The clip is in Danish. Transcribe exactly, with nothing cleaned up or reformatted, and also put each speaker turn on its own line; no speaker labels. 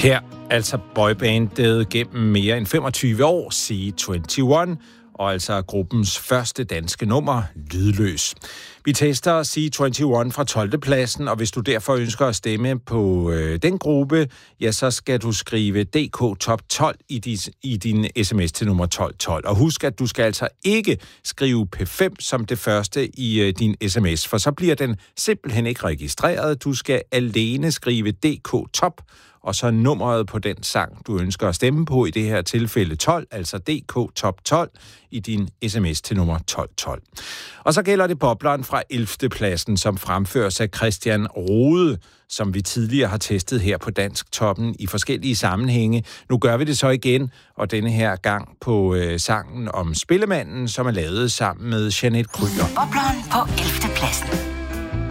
Her altså boybandet gennem mere end femogtyve år, C enogtyve, og altså gruppens første danske nummer, Lydløs. Vi tester C enogtyve fra tolvte pladsen, og hvis du derfor ønsker at stemme på øh, den gruppe, ja, så skal du skrive D K Top tolv i, dis, i din sms til nummer tolv tolv. Og husk, at du skal altså ikke skrive P fem som det første i øh, din sms, for så bliver den simpelthen ikke registreret. Du skal alene skrive D K Top, og så nummeret på den sang, du ønsker at stemme på, i det her tilfælde tolv, altså D K Top tolv, i din sms til nummer tolv tolv. Og så gælder det bobleren fra ellevte pladsen, som fremføres af Christian Rode, som vi tidligere har testet her på Dansk Toppen i forskellige sammenhænge. Nu gør vi det så igen, og denne her gang på øh, sangen om Spillemanden, som er lavet sammen med Jeanette Krüger.
Bobleren på ellevte pladsen.